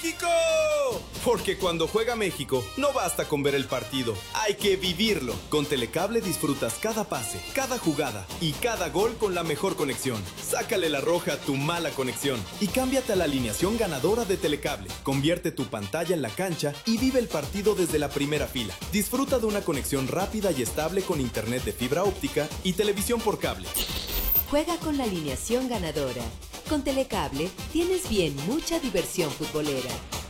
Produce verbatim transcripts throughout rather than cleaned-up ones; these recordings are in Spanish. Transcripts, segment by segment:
México! Porque cuando juega México, no basta con ver el partido, hay que vivirlo. Con Telecable disfrutas cada pase, cada jugada y cada gol con la mejor conexión. Sácale la roja a tu mala conexión y cámbiate a la alineación ganadora de Telecable. Convierte tu pantalla en la cancha y vive el partido desde la primera fila. Disfruta de una conexión rápida y estable con internet de fibra óptica y televisión por cable. Juega con la alineación ganadora. Con Telecable tienes bien mucha diversión futbolera.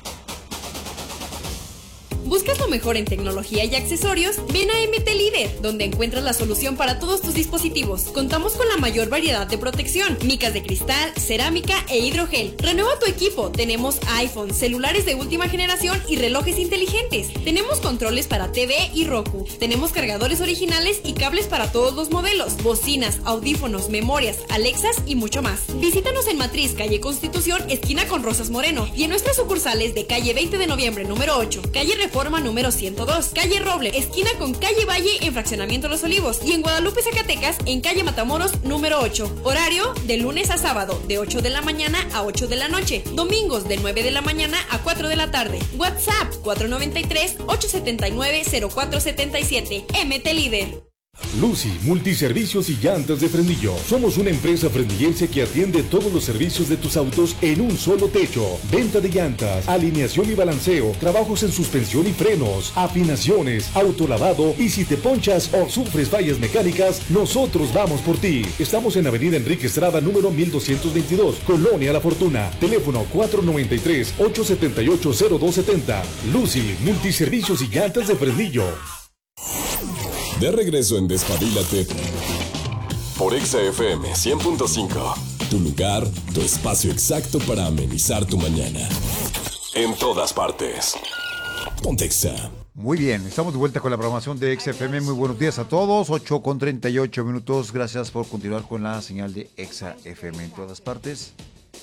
¿Buscas lo mejor en tecnología y accesorios? Ven a M T Líder, donde encuentras la solución para todos tus dispositivos. Contamos con la mayor variedad de protección, micas de cristal, cerámica e hidrogel. Renueva tu equipo. Tenemos iPhone, celulares de última generación y relojes inteligentes. Tenemos controles para T V y Roku. Tenemos cargadores originales y cables para todos los modelos, bocinas, audífonos, memorias, Alexas y mucho más. Visítanos en Matriz, calle Constitución, esquina con Rosas Moreno, y en nuestras sucursales de calle veinte de noviembre número ocho, calle Reforma número ciento dos, calle Roble, esquina con calle Valle en Fraccionamiento Los Olivos, y en Guadalupe, Zacatecas, en calle Matamoros número ocho. Horario de lunes a sábado de ocho de la mañana a ocho de la noche, domingos de nueve de la mañana a cuatro de la tarde. WhatsApp cuatro nueve tres, ocho siete nueve, cero cuatro siete siete. M T Líder. Lucy, multiservicios y llantas de Fresnillo. Somos una empresa fresnillense que atiende todos los servicios de tus autos en un solo techo. Venta de llantas, alineación y balanceo, trabajos en suspensión y frenos, afinaciones, autolavado, y si te ponchas o sufres fallas mecánicas, nosotros vamos por ti. Estamos en Avenida Enrique Estrada, número mil doscientos veintidós, Colonia La Fortuna. Teléfono cuatro nueve tres, ocho siete ocho, cero dos siete cero. Lucy, multiservicios y llantas de Fresnillo. De regreso en Despabilate por Exa F M cien punto cinco. Tu lugar, tu espacio exacto para amenizar tu mañana. En todas partes. Ponte Exa. Muy bien, estamos de vuelta con la programación de Exa F M. Muy buenos días a todos. ocho con treinta y ocho minutos. Gracias por continuar con la señal de Exa F M en todas partes.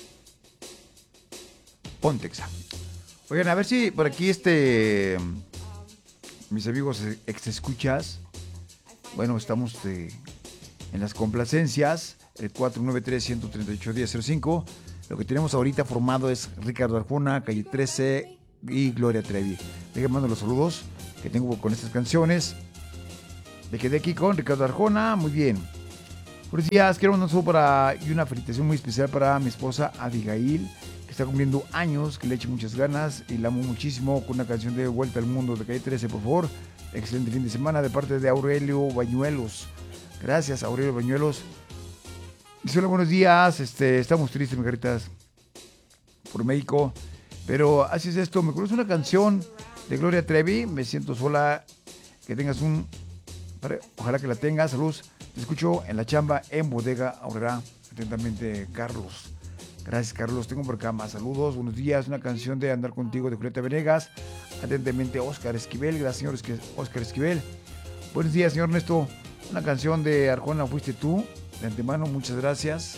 Ponte Exa. Oigan, a ver si por aquí este... mis amigos ex escuchas. Bueno, estamos de, en las complacencias, el cuatro nueve tres, uno tres ocho, uno cero cero cinco. Lo que tenemos ahorita formado es Ricardo Arjona, Calle trece y Gloria Trevi. Déjenme mandar los saludos que tengo con estas canciones. Me quedé aquí con Ricardo Arjona, muy bien. Buenos días, quiero mandar un saludo para, y una felicitación muy especial para mi esposa Abigail, que está cumpliendo años, que le eche muchas ganas y la amo muchísimo, con una canción de Vuelta al Mundo de Calle trece, por favor. Excelente fin de semana de parte de Aurelio Bañuelos. Gracias, Aurelio Bañuelos. Dice: hola, buenos días. Este, estamos tristes, mis caritas, por México. Pero así es esto. Me conoce una canción de Gloria Trevi. Me siento sola. Que tengas un... Ojalá que la tengas. Saludos. Te escucho en la chamba en Bodega Aurrera. Atentamente, Carlos. Gracias, Carlos. Tengo por acá más saludos. Buenos días. Una canción de Andar Contigo de Julieta Venegas. Atentamente, Oscar Esquivel. Gracias, señor Oscar Esquivel. Buenos días, señor Ernesto. Una canción de Arjona, Fuiste Tú. De antemano, muchas gracias.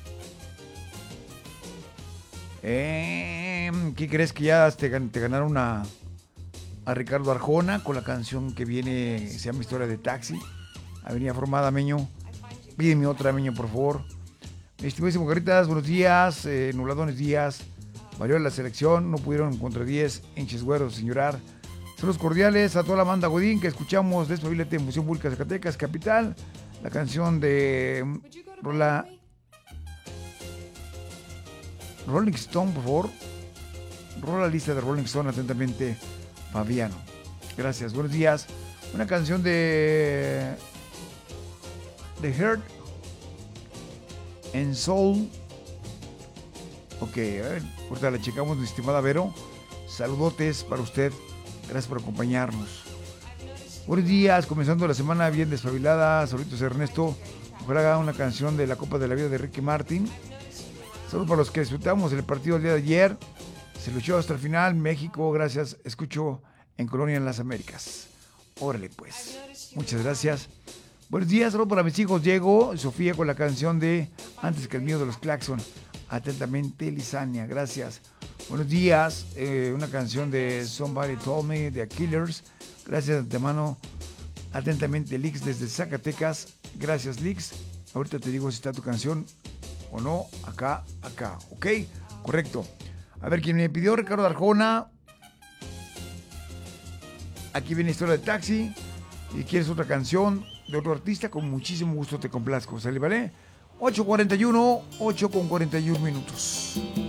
Eh, ¿Qué crees que ya te, te ganaron a, a Ricardo Arjona con la canción que viene, se llama Historia de Taxi? Avenida Formada, Meño. Pídeme otra, Meño, por favor. Estimadísimo Carritas, buenos días. Eh, nubladones días. Varió la selección, no pudieron contra diez hinches güeros sin llorar. Saludos cordiales a toda la banda Godín que escuchamos Despabilate en Museo Pública Zacatecas, capital. La canción de Rola Rolling Stone, por favor. Rola la lista de Rolling Stone, atentamente, Fabiano. Gracias, buenos días. Una canción de The Heart and Soul. Ok, a ver, ahorita la checamos, mi estimada Vero. Saludotes para usted. Gracias por acompañarnos. Buenos días, comenzando la semana bien despabilada. Saludos, Ernesto. Ojalá haga una canción de la Copa de la Vida de Ricky Martin. Saludos para los que disfrutamos el partido del día de ayer. Se luchó hasta el final. México, gracias. Escucho en Colonia en las Américas. Órale, pues. Muchas gracias. Buenos días, saludos para mis hijos Diego y Sofía con la canción de Antes que el mío de los Claxon. Atentamente, Lisania, gracias. Buenos días, eh, una canción de Somebody Told Me, de Killers. Gracias de antemano. Atentamente, Lix desde Zacatecas. Gracias, Lix. Ahorita te digo si está tu canción o no. Acá, acá, ¿ok? Correcto. A ver, ¿quién me pidió? Ricardo Arjona. Aquí viene Historia de Taxi. Y quieres otra canción de otro artista, con muchísimo gusto te complazco. ¿Sale, vale? ocho cuarenta y uno, ocho con cuarenta y uno minutos.